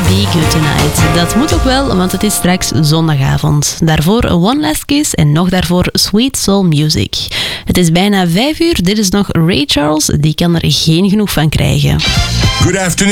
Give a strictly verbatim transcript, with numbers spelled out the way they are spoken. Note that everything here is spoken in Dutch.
Be Good Tonight. Dat moet ook wel, want het is straks zondagavond. Daarvoor One Last Kiss en nog daarvoor Sweet Soul Music. Het is bijna vijf uur, dit is nog Ray Charles, die kan er geen genoeg van krijgen. Good afternoon.